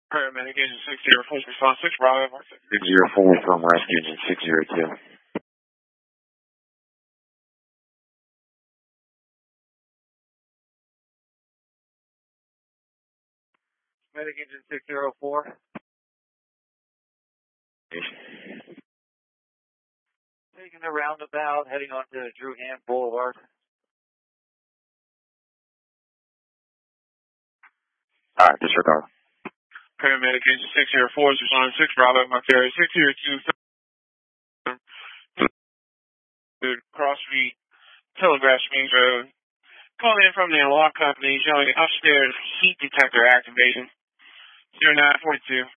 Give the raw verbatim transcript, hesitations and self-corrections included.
Paramedic Engine six zero four, response six, Bravo, Mark six. six zero four from Rescue Engine six zero two. Medic Engine six zero four. Taking the roundabout, heading on to Drew Ham Boulevard. Alright, disregard. Paramedic Engine six zero four is responding six, Bravo, Mark Area six zero two. Cross Street, Telegraph Springs Road. Calling in from the alarm company showing upstairs heat detector activation. zero nine four two.